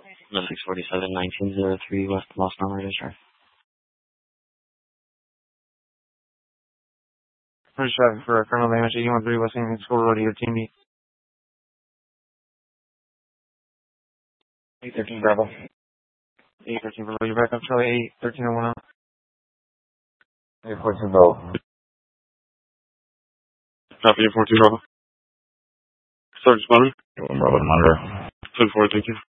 The 647-1903 West Lost Number Discharge. First traffic for criminal damage, 8113 West Indian School Road, your team meet. 813 Bravo. 813 Bravo, you're back up, Charlie 813 814 Bravo. Copy 814 Bravo. Sergeant Spawner. Bravo to monitor. 10-4, thank you.